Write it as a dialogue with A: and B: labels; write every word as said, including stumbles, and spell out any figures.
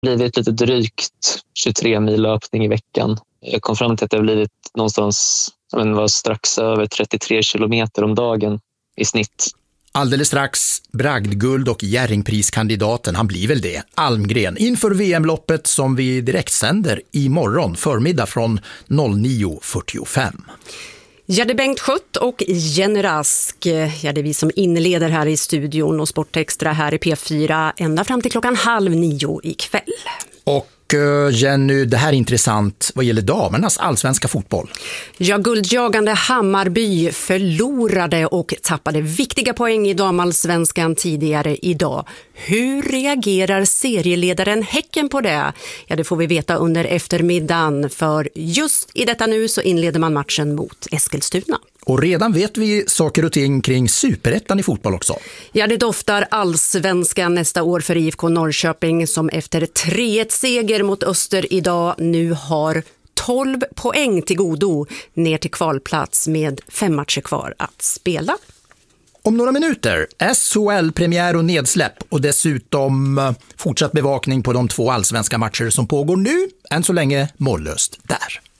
A: blivit lite drygt tjugotre mil löpning i veckan. Jag kom fram till att det har blivit någonstans, jag men, var strax över trettiotre kilometer om dagen i snitt.
B: Alldeles strax bragdguld och Jerringpriskandidaten, han blir väl det, Almgren, inför V M-loppet som vi direkt sänder imorgon förmiddag från nio fyrtiofem.
C: Ja, det är Bengt Schött och Jenny Rask. Ja, det är vi som inleder här i studion och Sportextra här i P fyra ända fram till klockan halv nio ikväll.
B: Och Jenny, det här är intressant vad gäller damernas allsvenska fotboll.
C: Ja, guldjagande Hammarby förlorade och tappade viktiga poäng i damallsvenskan tidigare idag. Hur reagerar serieledaren Häcken på det? Ja, det får vi veta under eftermiddagen, för just i detta nu så inleder man matchen mot Eskilstuna.
B: Och redan vet vi saker och ting kring superettan i fotboll också.
C: Ja, det doftar allsvenskan nästa år för I F K Norrköping som efter tre ett seger mot Öster idag nu har tolv poäng till godo ner till kvalplats med fem matcher kvar att spela.
B: Om några minuter S H L-premiär och nedsläpp och dessutom fortsatt bevakning på de två allsvenska matcher som pågår nu, än så länge mållöst där.